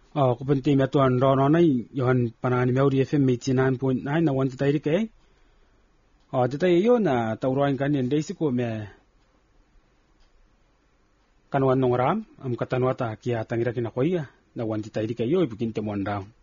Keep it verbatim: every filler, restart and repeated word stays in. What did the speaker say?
Oh, ko penting ya tuan rono nai yohan panani meu di F M eighty-nine point nine na wan tai ke. Oh, tai yo na tauroin kan yen dei ko me kan wan nong ram am katanwata kia tangira kina koia na wan tai ke yo bikin te mondang.